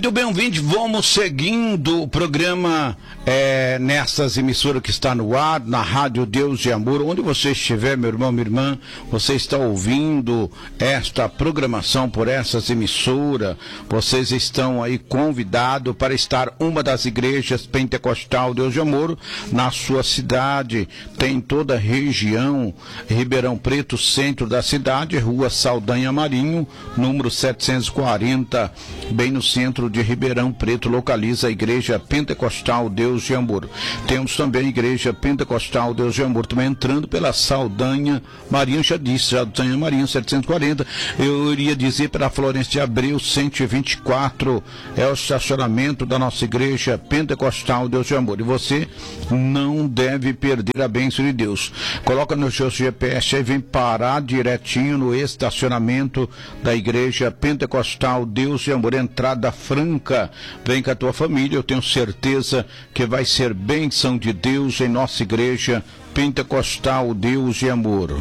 Muito bem, ouvinte, vamos seguindo o programa nessas emissoras que está no ar, na Rádio Deus de Amor. Onde você estiver, meu irmão, minha irmã, você está ouvindo esta programação por essas emissoras. Vocês estão aí convidados para estar uma das igrejas pentecostal Deus de Amor na sua cidade. Tem toda a região, Ribeirão Preto, centro da cidade, Rua Saldanha Marinho, número 740, bem no centro de Ribeirão Preto, localiza a Igreja Pentecostal Deus de Amor. Temos também a Igreja Pentecostal Deus de Amor, também entrando pela Saldanha Marinho, já disse, Saldanha Marinho 740, eu iria dizer pela Florêncio de Abreu 124, é o estacionamento da nossa Igreja Pentecostal Deus de Amor. E você não deve perder a bênção de Deus. Coloca no seu GPS e vem parar direitinho no estacionamento da Igreja Pentecostal Deus de Amor, entrada franca. Vem com a tua família, eu tenho certeza que vai ser bênção de Deus em nossa Igreja Pentecostal Deus de Amor.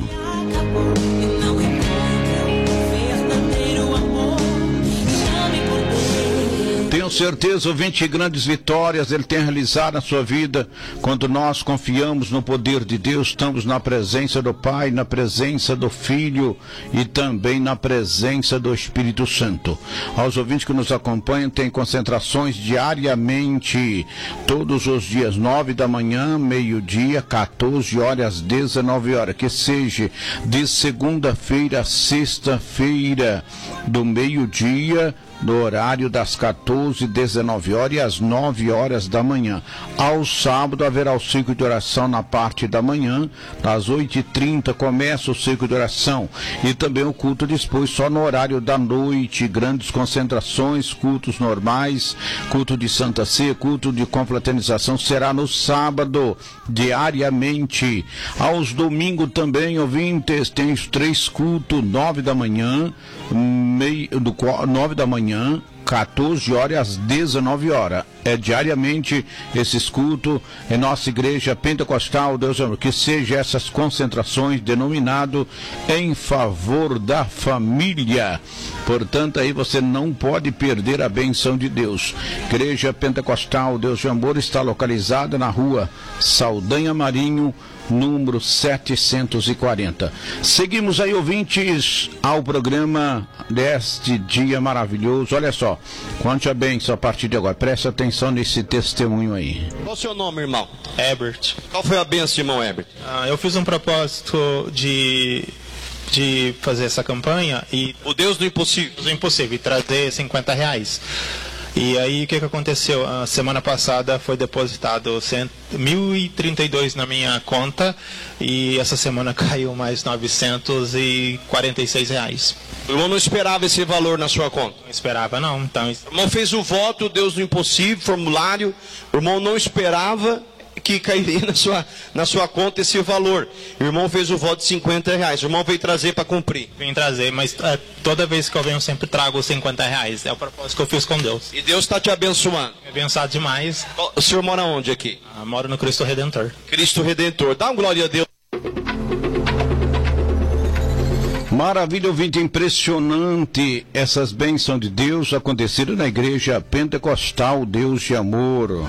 Tenho certeza, ouvinte, grandes vitórias Ele tem realizado na sua vida. Quando nós confiamos no poder de Deus, estamos na presença do Pai, na presença do Filho e também na presença do Espírito Santo. Aos ouvintes que nos acompanham, tem concentrações diariamente, todos os dias, 9 da manhã, meio-dia, 14 horas, 19 horas. Que seja de segunda-feira a sexta-feira, do meio-dia, no horário das 14, 19 horas e às 9 horas da manhã. Ao sábado haverá o ciclo de oração na parte da manhã, às 8h30 começa o ciclo de oração e também o culto depois só no horário da noite, grandes concentrações, cultos normais, culto de Santa Ceia, culto de confraternização será no sábado, diariamente. Aos domingos também, ouvintes, tem os 3 cultos, 9 da manhã, 9 da manhã, 14 horas às 19 horas. É diariamente esses cultos em nossa Igreja Pentecostal Deus de Amor. Que seja essas concentrações denominado em favor da família. Portanto, aí você não pode perder a benção de Deus. Igreja Pentecostal Deus de Amor está localizada na rua Saldanha Marinho, número 740. Seguimos aí, ouvintes, ao programa deste dia maravilhoso. Olha só, quante a bênção a partir de agora. Presta atenção nesse testemunho aí. Qual o seu nome, irmão? Herbert. Qual foi a bênção, irmão Herbert? Eu fiz um propósito de fazer essa campanha e... O Deus do impossível. Do impossível, e trazer R$50. E aí, o que aconteceu? A semana passada foi depositado R$1.032 na minha conta e essa semana caiu mais R$946. O irmão não esperava esse valor na sua conta? Não esperava, não. Então... O irmão fez o voto, Deus do impossível, formulário. O irmão não esperava que cairia na sua conta esse valor. O irmão fez o voto de R$50. O irmão veio trazer para cumprir. Vim trazer, mas toda vez que eu venho eu sempre trago os R$50. É o propósito que eu fiz com Deus. E Deus está te abençoando. Me abençoado demais. O senhor mora onde aqui? Moro no Cristo Redentor. Cristo Redentor. Dá uma glória a Deus. Maravilha, ouvinte, impressionante essas bênçãos de Deus aconteceram na Igreja Pentecostal Deus de Amor.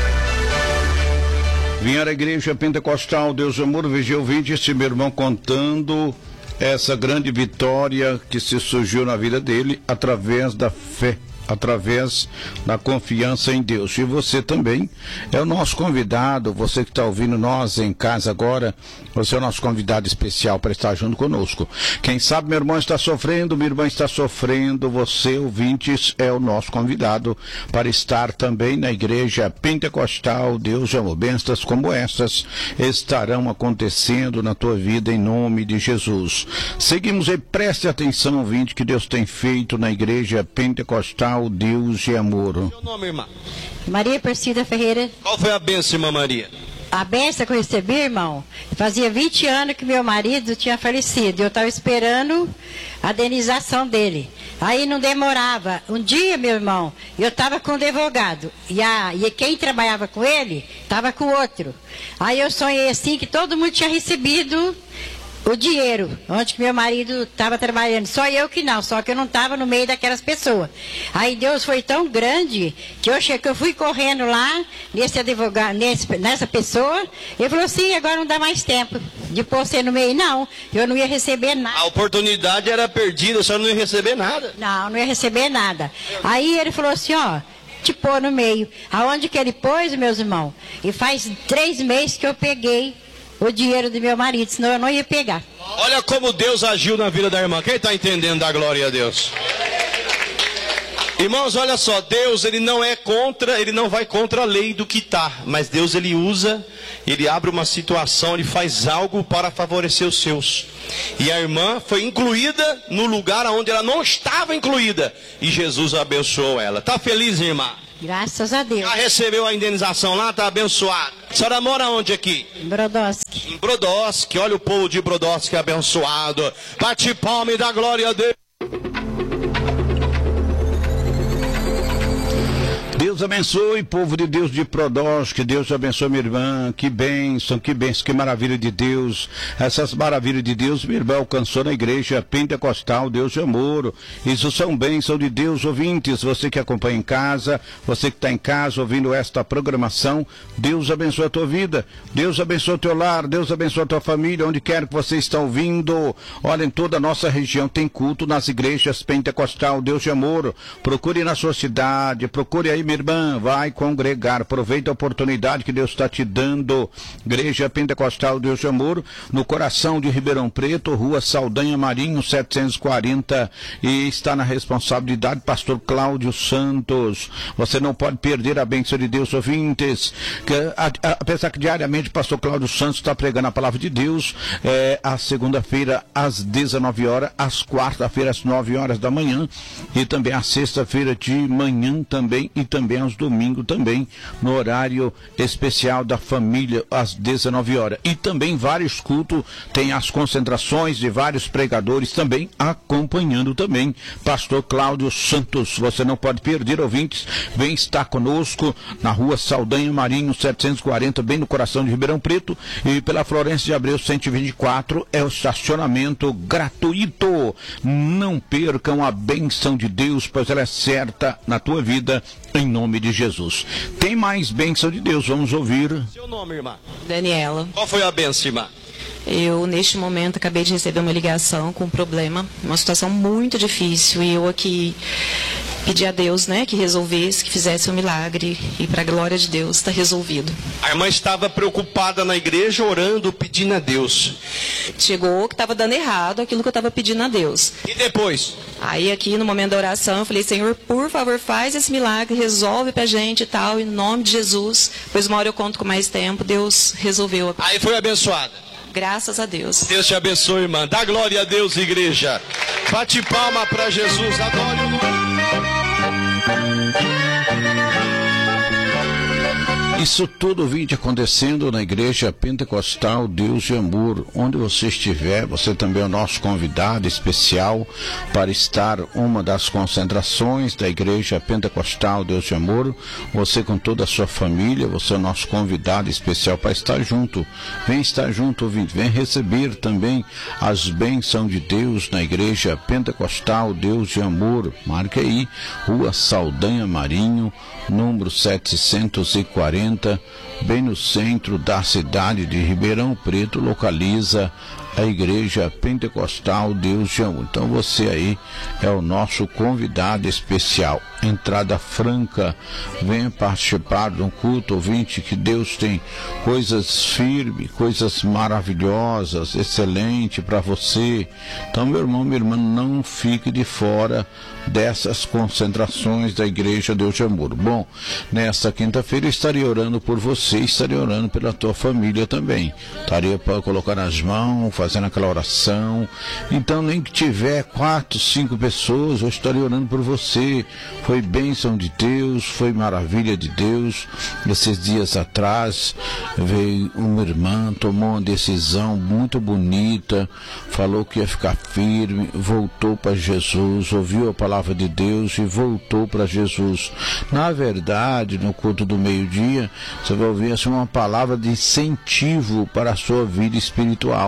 Vieram à Igreja Pentecostal Deus de Amor, veja, ouvinte, esse meu irmão contando essa grande vitória que se surgiu na vida dele através da fé, através da confiança em Deus. E você também é o nosso convidado, você que está ouvindo nós em casa agora, você é o nosso convidado especial para estar junto conosco. Quem sabe meu irmão está sofrendo, minha irmã está sofrendo, você, ouvintes, é o nosso convidado para estar também na Igreja Pentecostal Deus de Amor. Bênçãos como essas estarão acontecendo na tua vida em nome de Jesus. Seguimos e preste atenção, ouvinte, que Deus tem feito na Igreja Pentecostal Deus de Amor. Seu nome, irmã? Maria Persida Ferreira. Qual foi a bênção, irmã Maria? A bênção que eu recebi, irmão, fazia 20 anos que meu marido tinha falecido. Eu estava esperando a indenização dele. Aí não demorava. Um dia, meu irmão, eu estava com um advogado. E quem trabalhava com ele, estava com outro. Aí eu sonhei assim que todo mundo tinha recebido o dinheiro, onde que meu marido estava trabalhando. Só eu que não eu não estava no meio daquelas pessoas. Aí Deus foi tão grande que eu fui correndo lá, nesse advogado, nessa pessoa, ele falou assim, agora não dá mais tempo de pôr você no meio. Não, eu não ia receber nada. A oportunidade era perdida, a senhora não ia receber nada. Não ia receber nada. Aí ele falou assim, ó, te pôr no meio. Aonde que ele pôs, meus irmãos? E faz 3 meses que eu peguei o dinheiro do meu marido, senão eu não ia pegar. Olha como Deus agiu na vida da irmã. Quem está entendendo da glória a Deus? Irmãos, olha só, Deus ele não vai contra a lei do quitar, mas Deus ele abre uma situação, ele faz algo para favorecer os seus. E a irmã foi incluída no lugar onde ela não estava incluída, e Jesus abençoou ela. Está feliz, irmã? Graças a Deus. Já recebeu a indenização lá? Está abençoada. A senhora mora onde aqui? Em Brodowski. Em Brodowski, olha o povo de Brodowski abençoado. Bate palma e dá glória a Deus. Deus abençoe, povo de Deus de Brodowski, que Deus abençoe minha irmã, que bênção, que maravilha de Deus. Essas maravilhas de Deus, minha irmã alcançou na igreja pentecostal, Deus de amor. Isso são bênçãos de Deus, ouvintes, você que acompanha em casa, você que está em casa ouvindo esta programação, Deus abençoe a tua vida, Deus abençoe o teu lar, Deus abençoe a tua família, onde quer que você está ouvindo. Olha, em toda a nossa região tem culto nas igrejas pentecostal, Deus de amor. Procure na sua cidade, procure aí, minha irmã, vai congregar, aproveita a oportunidade que Deus está te dando. Igreja Pentecostal Deus de Amor, no coração de Ribeirão Preto, Rua Saldanha Marinho 740, e está na responsabilidade pastor Cláudio Santos. Você não pode perder a bênção de Deus, ouvintes, que, apesar que diariamente pastor Cláudio Santos está pregando a palavra de Deus, a segunda-feira às 19 horas, às quarta-feiras às 9 horas da manhã, e também a sexta-feira de manhã também, e também aos domingos também, no horário especial da família, às 19 horas. E também vários cultos, tem as concentrações de vários pregadores também, acompanhando também pastor Cláudio Santos. Você não pode perder, ouvintes, vem estar conosco na Rua Saldanha Marinho 740, bem no coração de Ribeirão Preto, e pela Florencio de Abreu 124, é o estacionamento gratuito. Não percam a bênção de Deus, pois ela é certa na tua vida, em nome de Jesus. Tem mais bênção de Deus, vamos ouvir. Seu nome, irmã? Daniela. Qual foi a bênção, irmã? Eu, neste momento, acabei de receber uma ligação com um problema, uma situação muito difícil, e eu aqui pedi a Deus, né, que resolvesse, que fizesse um milagre, e para a glória de Deus está resolvido. A irmã estava preocupada na igreja, orando, pedindo a Deus. Chegou que estava dando errado aquilo que eu estava pedindo a Deus. E depois? Aí aqui no momento da oração eu falei, Senhor, por favor, faz esse milagre, resolve pra gente e tal, em nome de Jesus. Pois uma hora eu conto com mais tempo, Deus resolveu. Aí foi abençoada. Graças a Deus. Deus te abençoe, irmã. Dá glória a Deus, igreja. Bate palma para Jesus. Adore o nome. Isso tudo vem acontecendo na Igreja Pentecostal Deus de Amor. Onde você estiver, você também é o nosso convidado especial para estar uma das concentrações da Igreja Pentecostal Deus de Amor. Você com toda a sua família, você é o nosso convidado especial para estar junto. Vem estar junto, ouvinte. Vem receber também as bênçãos de Deus na Igreja Pentecostal Deus de Amor. Marque aí, Rua Saldanha Marinho, número 740, bem no centro da cidade de Ribeirão Preto, localiza a Igreja Pentecostal Deus de Amor. Então você aí é o nosso convidado especial. Entrada franca, venha participar de um culto, ouvinte, que Deus tem coisas firmes, coisas maravilhosas, excelente para você. Então, meu irmão, minha irmã, não fique de fora dessas concentrações da Igreja Deus de Amor. Bom, nesta quinta-feira eu estaria orando por você, estaria orando pela tua família também. Estaria para colocar as mãos, fazendo aquela oração. Então, nem que tiver 4, 5 pessoas, eu estaria orando por você. Foi bênção de Deus, foi maravilha de Deus. Esses dias atrás veio uma irmã, tomou uma decisão muito bonita, falou que ia ficar firme, voltou para Jesus, ouviu a palavra de Deus e voltou para Jesus. Na verdade, no culto do meio-dia, você vai ouvir assim, uma palavra de incentivo para a sua vida espiritual.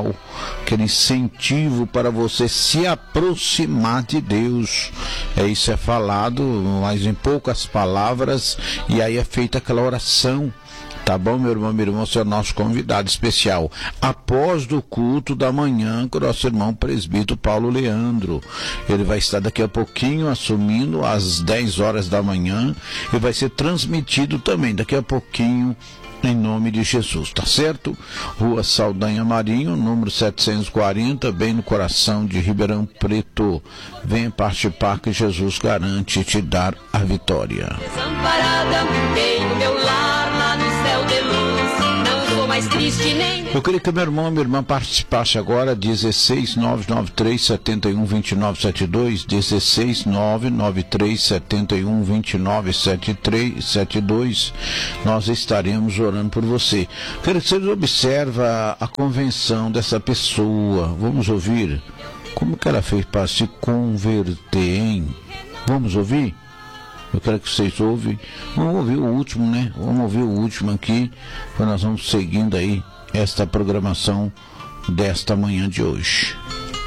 aquele incentivo para você se aproximar de Deus. Isso é falado, mas em poucas palavras, e aí é feita aquela oração. Tá bom, meu irmão, você é o nosso convidado especial. Após do culto da manhã, com o nosso irmão presbítero Paulo Leandro. Ele vai estar daqui a pouquinho assumindo às 10 horas da manhã e vai ser transmitido também daqui a pouquinho, em nome de Jesus, tá certo? Rua Saldanha Marinho, número 740, bem no coração de Ribeirão Preto. Venha participar que Jesus garante te dar a vitória. Desamparada, tenho meu lar lá no céu de luz, não sou mais triste nem... Eu queria que meu irmão e minha irmã participasse agora, 16993712972, 16993712972, nós estaremos orando por você. Quero que você observe a convenção dessa pessoa. Vamos ouvir como que ela fez para se converter, hein? Vamos ouvir? Eu quero que vocês ouvem. Vamos ouvir o último, né? Vamos ouvir o último aqui, para nós vamos seguindo aí esta programação desta manhã de hoje.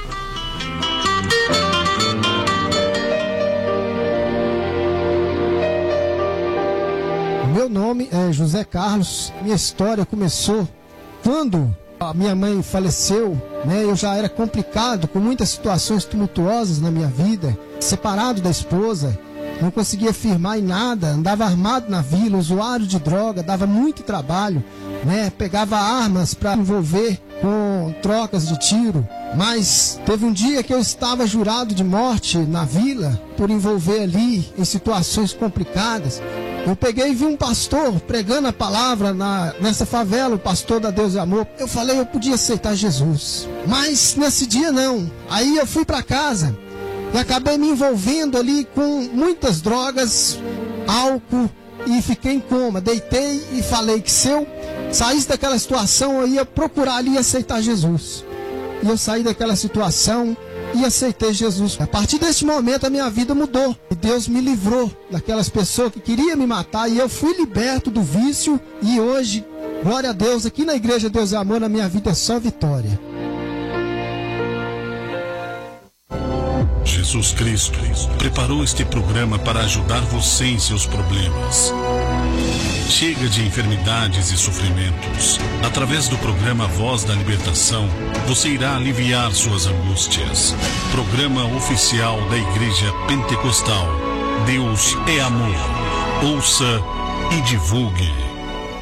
Meu nome é José Carlos. Minha história começou quando a minha mãe faleceu, né? Eu já era complicado, com muitas situações tumultuosas na minha vida, separado da esposa, não conseguia firmar em nada, andava armado na vila, usuário de droga, dava muito trabalho, né? Pegava armas para envolver com trocas de tiro. Mas teve um dia que eu estava jurado de morte na vila por envolver ali em situações complicadas. Eu peguei e vi um pastor pregando a palavra nessa favela, o pastor da Deus e Amor. Eu falei, eu podia aceitar Jesus, mas nesse dia não. Aí eu fui para casa e acabei me envolvendo ali com muitas drogas, álcool, e fiquei em coma. Deitei e falei que se eu saísse daquela situação, eu ia procurar ali e aceitar Jesus. E eu saí daquela situação e aceitei Jesus. A partir desse momento a minha vida mudou. E Deus me livrou daquelas pessoas que queriam me matar. E eu fui liberto do vício. E hoje, glória a Deus, aqui na Igreja Deus e Amor, na minha vida é só vitória. Jesus Cristo preparou este programa para ajudar você em seus problemas. Chega de enfermidades e sofrimentos. Através do programa Voz da Libertação, você irá aliviar suas angústias. Programa oficial da Igreja Pentecostal. Deus é amor. Ouça e divulgue.